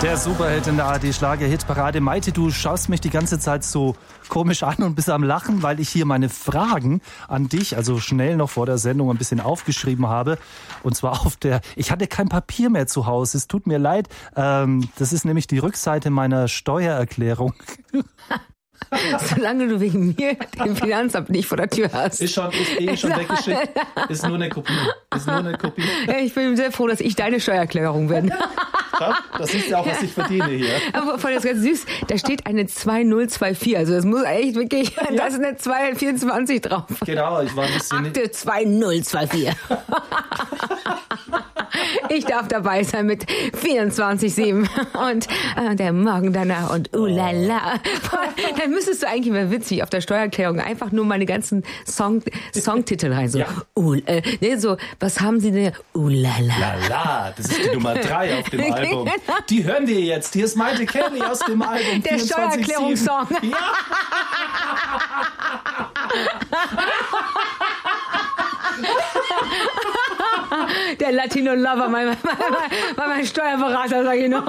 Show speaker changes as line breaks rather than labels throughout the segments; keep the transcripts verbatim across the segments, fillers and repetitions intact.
Der Superheld in der A R D-Schlager-Hitparade. Maite, du schaust mich die ganze Zeit so komisch an und bist am Lachen, weil ich hier meine Fragen an dich, also schnell noch vor der Sendung, ein bisschen aufgeschrieben habe. Und zwar auf der, ich hatte kein Papier mehr zu Hause, es tut mir leid. Ähm, das ist nämlich die Rückseite meiner Steuererklärung.
Solange du wegen mir den Finanzamt nicht vor der Tür hast.
Ist schon, ist eh schon weggeschickt. Ist nur eine Kopie. Ist nur eine Kopie.
Ja, ich bin sehr froh, dass ich deine Steuererklärung bin.
Ja, das ist ja auch, was ich verdiene hier.
Aber voll das ganz süß. Da steht eine zwei null zwei vier. Also das muss echt wirklich, ja. Da ist eine zwei vierundzwanzig drauf.
Genau, ich war ein bisschen...
Akte zwei null zwei vier. Ich darf dabei sein mit vierundzwanzig sieben und äh, der Morgen danach und ulala. Dann müsstest du eigentlich mal witzig auf der Steuererklärung einfach nur meine ganzen Song, Songtitel rein. So,
ja.
uh, äh, nee, so, was haben sie denn? Ulala.
Lala, das ist die Nummer drei auf dem Album. Die hören wir jetzt. Hier ist Maite Kelly aus dem Album
der Steuererklärungssong.
Ja.
Der Latino Lover, mein, mein, mein, mein Steuerberater, sag ich noch.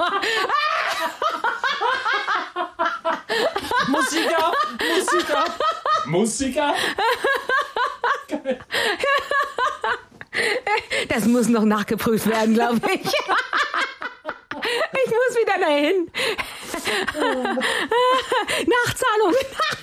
Musiker, Musiker, Musiker. Geil.
Das muss noch nachgeprüft werden, glaube ich. Ich muss wieder dahin. Nachzahlung.